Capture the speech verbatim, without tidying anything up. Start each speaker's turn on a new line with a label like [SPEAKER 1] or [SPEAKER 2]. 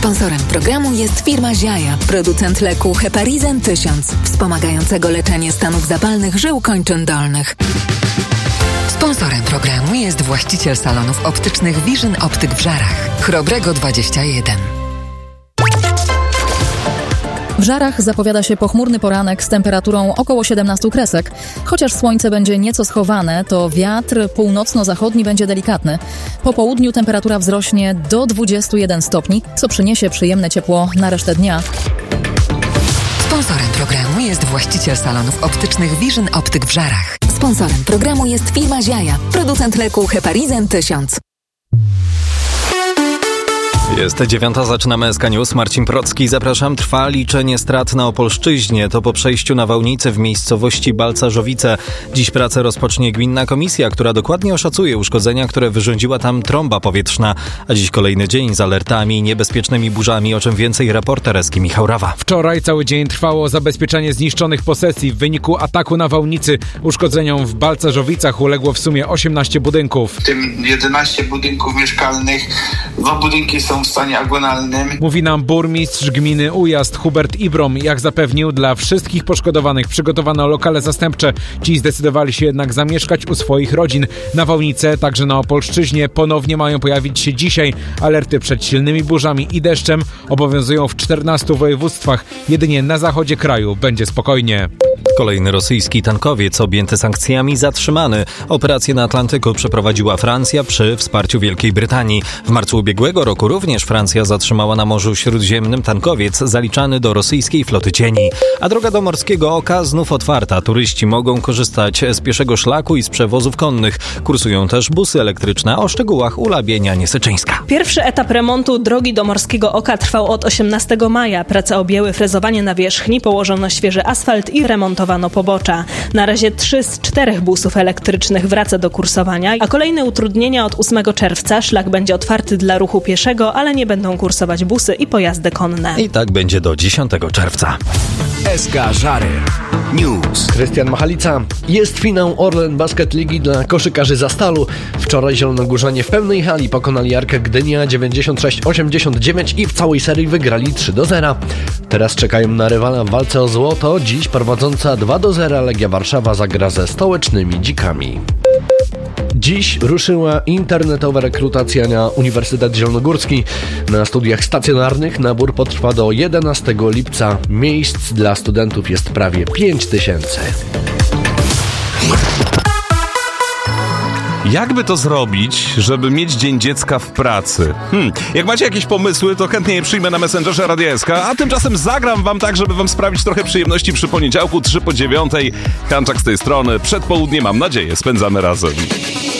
[SPEAKER 1] Sponsorem programu jest firma Ziaja, producent leku Heparizan tysiąc, wspomagającego leczenie stanów zapalnych żył kończyn dolnych. Sponsorem programu jest właściciel salonów optycznych Vision Optyk w Żarach, Chrobrego dwadzieścia jeden.
[SPEAKER 2] W Żarach zapowiada się pochmurny poranek z temperaturą około siedemnaście kresek. Chociaż słońce będzie nieco schowane, to wiatr północno-zachodni będzie delikatny. Po południu temperatura wzrośnie do dwudziestu jeden stopni, co przyniesie przyjemne ciepło na resztę dnia.
[SPEAKER 1] Sponsorem programu jest właściciel salonów optycznych Vision Optyk w Żarach. Sponsorem programu jest firma Ziaja, producent leku Heparizan tysiąc.
[SPEAKER 3] Jest dziewiąta, zaczynamy S K News. Marcin Procki, zapraszam. Trwa liczenie strat na Opolszczyźnie. To po przejściu nawałnicy w miejscowości Balcarzowice. Dziś pracę rozpocznie gminna komisja, która dokładnie oszacuje uszkodzenia, które wyrządziła tam trąba powietrzna. A dziś kolejny dzień z alertami i niebezpiecznymi burzami, o czym więcej reporter Eski Michał Rawa.
[SPEAKER 4] Wczoraj cały dzień trwało zabezpieczenie zniszczonych posesji. W wyniku ataku nawałnicy uszkodzeniom w Balcarzowicach uległo w sumie osiemnaście budynków.
[SPEAKER 5] W tym jedenaście budynków mieszkalnych, dwa budynki są w stanie agonalnym.
[SPEAKER 4] Mówi nam burmistrz gminy Ujazd Hubert Ibrom. Jak zapewnił, dla wszystkich poszkodowanych przygotowano lokale zastępcze. Ci zdecydowali się jednak zamieszkać u swoich rodzin. Nawałnice, także na Opolszczyźnie, ponownie mają pojawić się dzisiaj. Alerty przed silnymi burzami i deszczem obowiązują w czternastu województwach. Jedynie na zachodzie kraju będzie spokojnie.
[SPEAKER 3] Kolejny rosyjski tankowiec objęty sankcjami zatrzymany. Operację na Atlantyku przeprowadziła Francja przy wsparciu Wielkiej Brytanii. W marcu ubiegłego roku również Francja zatrzymała na Morzu Śródziemnym tankowiec zaliczany do rosyjskiej floty cieni. A droga do Morskiego Oka znów otwarta. Turyści mogą korzystać z pieszego szlaku i z przewozów konnych. Kursują też busy elektryczne. O szczegółach Ula Bienia-Niesyczyńska.
[SPEAKER 6] Pierwszy etap remontu drogi do Morskiego Oka trwał od osiemnastego maja. Prace objęły frezowanie nawierzchni, położono świeży asfalt i remontowano pobocza. Na razie trzy z czterech busów elektrycznych wraca do kursowania, a kolejne utrudnienia od ósmego czerwca. Szlak będzie otwarty dla ruchu pieszego, ale nie będą kursować busy i pojazdy konne.
[SPEAKER 3] I tak będzie do dziesiątego czerwca.
[SPEAKER 7] S K Żary News.
[SPEAKER 8] Krystian Machalica. Jest finał Orlen Basket Ligi dla koszykarzy Zastalu. Wczoraj zielonogórzanie w pełnej hali pokonali Arkę Gdynia dziewięćdziesiąt sześć osiemdziesiąt dziewięć i w całej serii wygrali trzy do zera. Teraz czekają na rywala w walce o złoto. Dziś prowadząca dwa do zera Legia Warszawa zagra ze Stołecznymi Dzikami. Dziś ruszyła internetowa rekrutacja na Uniwersytet Zielonogórski. Na studiach stacjonarnych nabór potrwa do jedenastego lipca. Miejsc dla studentów jest prawie pięć tysięcy.
[SPEAKER 9] Jakby to zrobić, żeby mieć Dzień Dziecka w pracy? Hmm. Jak macie jakieś pomysły, to chętnie je przyjmę na Messengerze Radia S K, a tymczasem zagram wam tak, żeby wam sprawić trochę przyjemności przy poniedziałku, trzy po dziewiątej. Hanczak z tej strony. Przed południem, mam nadzieję, spędzamy razem.